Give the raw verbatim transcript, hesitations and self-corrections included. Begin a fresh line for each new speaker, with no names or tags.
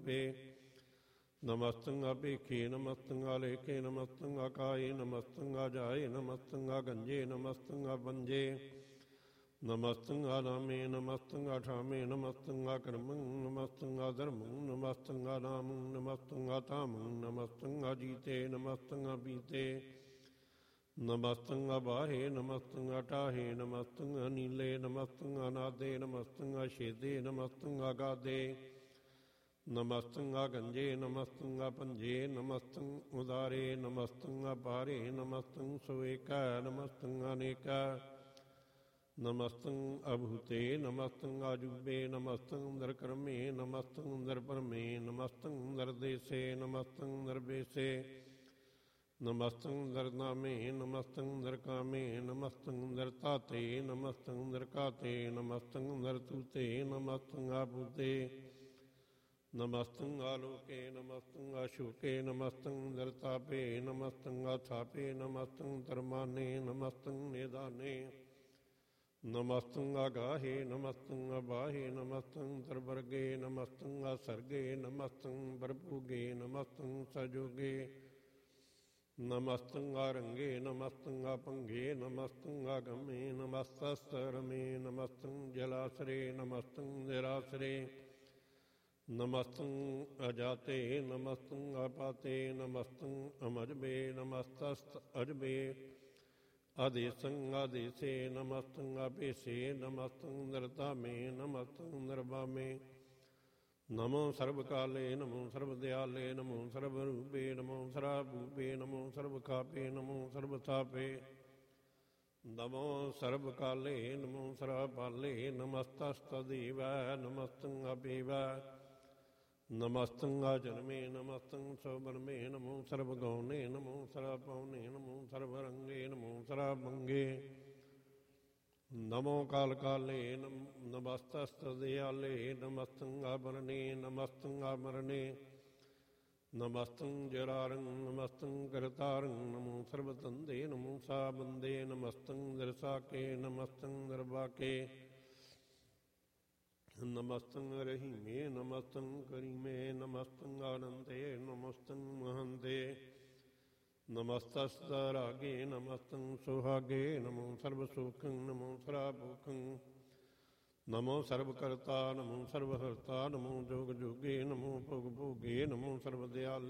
ਰੂਪੇ। ਨਮਸਤੰ ਅਭੇਖੇ ਨਮਸਤੰ ਆਲੇਖੇ ਨਮਸਤੰ ਆਕਾਏ ਨਮਸਤੰ ਆਜਾਏ ਨਮਸਤੰ ਆਗੰਜੇ ਨਮਸਤੰ ਆਬੰਜੇ। ਨਮਸਤੰ ਆਨਾਮੇ ਨਮਸਤੰ ਆਠਾਮੇ ਨਮਸਤੰ ਆਕਰਮੰ ਨਮਸਤੰ ਆਧਰਮੰ ਨਮਸਤੰ ਆਨਾਮੰ ਨਮਸਤੰ ਆਤਾਮੰ ਨਮਸਤੰ ਆਜੀਤੇ ਨਮਸਤੰ ਆਪੀਤੇ। ਨਮਸਤੰ ਆਬਾਹੇ ਨਮਸਤੰ ਆਟਾਹੇ ਨਮਸਤੰ ਅਨੀਲੇ ਨਮਸਤੰ ਅਨਾਦੇ ਨਮਸਤੰ ਆਛੇਦੇ ਨਮਸਤੰ ਆਗਾਦੇ। ਨਮਸਤੰ ਆਗੰਜੇ ਨਮਸਤੰ ਆਪੰਜੇ ਨਮਸਤੰ ਉਦਾਰੇ ਨਮਸਤੰ ਅਪਾਰੇ ਨਮਸਤੰ ਸਵੇਕਾ ਨਮਸਤੰ ਅਨੇਕਾ। ਨਮਸਤੰ ਅਭੂਤੇ ਨਮਸਤੰ ਆਜੂਬੇ ਨਮਸਤੰ ਅੰਦਰਕਰਮੇ ਨਮਸਤੰ ਅੰਦਰਪਰਮੇ ਨਮਸਤੰ ਅੰਦਰਦੇਸੇ ਨਮਸਤੰ ਅੰਦਰਬੇਸੇ। ਨਮਸਤੰ ਅੰਦਰਨਾਮੇ ਨਮਸਤੰ ਅੰਦਰਕਾਮੇ ਨਮਸਤੰ ਅੰਦਰਤਾਤੇ ਨਮਸਤੰ ਅੰਦਰਕਾਤੇ ਨਮਸਤੰ ਅੰਦਰਤੂਤੇ ਨਮਸਤੰ ਆਪੂਤੇ। ਨਮਸਤੰ ਆਲੋਕੇ ਨਮਸਤੰ ਆਸ਼ੋਕੇ ਨਮਸਤੰ ਅੰਦਰਤਾਪੇ ਨਮਸਤੰ ਆਥਾਪੇ ਨਮਸਤੰ ਤਰਮਾਨੇ ਨਮਸਤੰ ਨਿਦਾਨੇ। ਨਮਸਤੰ ਆਗਾਹੇ ਨਮਸਤੰ ਅਬਾਹੇ ਨਮਸਤੰ ਤਰਵਰਗੇ ਨਮਸਤੰ ਆਸਰਗੇ ਨਮਸਤੰ ਪ੍ਰਭੂਗੇ ਨਮਸਤੰ ਸਜੋਗੇ। ਨਮਸਤੰ ਆਰੰਗੇ ਨਮਸਤੰ ਆਪੰਗੇ ਨਮਸਤੰ ਆਗਮੇ ਨਮਸਤਸਰਮੇ ਨਮਸਤੰ ਜਲਾਸਰੇ ਨਮਸਤੰ ਨਿਰਾਸਰੇ। ਨਮਸਤੰ ਅਜਾਤੇ ਨਮਸਤੰ ਆਪਾਤੇ ਨਮਸਤੰ ਅਮਜਬੇ ਨਮਸਤਸਤ ਅਜਬੇ। ਆਦੇਸੰ ਆਦੇਸੇ ਨਮਸਤੰ ਆਪੇਸੇ ਨਮਸਤੰ ਨਿਰਧਾਮੇ ਨਮਸਤੰ ਨਿਰਵਾਮੇ। ਨਮੋ ਸਰਬ ਕਾਲੇ ਨਮੋ ਸਰਬ ਦਿਆਲੇ ਨਮੋ ਸਰਬ ਰੂਪੇ ਨਮੋ ਸਰਾਭੂਪੇ ਨਮੋ ਸਰਬ ਖਾਪੇ ਨਮੋ ਸਰਬ ਥਾਪੇ। ਨਮੋ ਸਰਬ ਕਾਲੇ ਨਮੋ ਸਰਾਭਾਲੇ ਨਮਸਤਸਤਦੇਵੈ ਨਮਸਤੰ ਆਪੇਵੈ। ਨਮਸਤੰ ਆਜਨਮੇ ਨਮਸਤੰ ਸੋਬਰਮੇ ਨਮੋ ਸਰਬ ਗੌਣੇ ਨਮੋ ਸਰਾਪੌਣੇ ਨਮੋ ਸਰਬ ਰੰਗੇ ਨਮੋ ਸਰਾਭੰਗੇ। ਨਮੋ ਕਾਲ ਕਾਲੇ ਨਮਸਤਸਤਦਿਆਲੇ ਨਮਸਤੰ ਆਭਰਣੇ ਨਮਸਤੰ ਆਮਰਣੇ। ਨਮਸਤੰ ਜਰਾਰੰ ਨਮਸਤੰ ਕਰਤਾਰੰ ਨਮੋ ਸਰਬਤੰਦੇ ਨਮੋ ਸਾਬੰਦੇ ਨਮਸਤੰ ਦਰਸਾਕੇ ਨਮਸਤੰ ਦਰਬਾਕੇ। ਨਮਸਤੰ ਰਹੀਮੇ ਨਮਸਤੰ ਕਰੀਮੇ ਨਮਸਤੰ ਆਨੰਦੇ ਨਮਸਤੰ ਮਹੰਦੇ। ਨਮਸਤਸਰਾਗੇ ਨਮਸਤੰ ਸੁਹਾਗੇ ਨਮੋ ਸਰਬ ਸੁਖੰ ਨਮੋ ਸਰਾਭੁਖੰ। ਨਮੋ ਸਰਬ ਕਰਤਾ ਨਮੋ ਸਰਬ ਹਰਤਾ ਨਮੋ ਜੋਗ ਜੋਗੇ ਨਮੋ ਭੋਗ ਭੋਗੇ ਨਮੋ ਸਰਬ ਦਿਆਲੇ